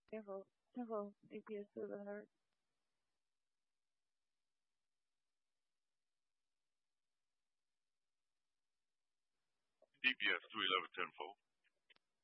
Careful, careful. DPS to the heart. DPS to 11 10 fold.